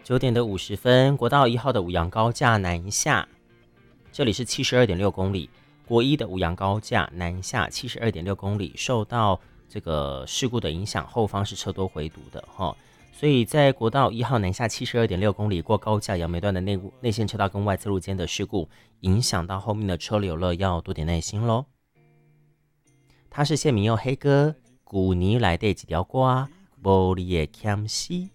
9:50，国道1号的五杨高架南下，这里是72.6公里。国一的五杨高架南下72.6公里，受到这个事故的影响，后方是车多回堵的哈。所以在国道1号南下72.6公里过高架杨梅段的内线车道跟外侧路间的事故，影响到后面的车流了，要多点耐心咯。他是谢明佑黑哥，古尼来的几条歌，无你的欠死。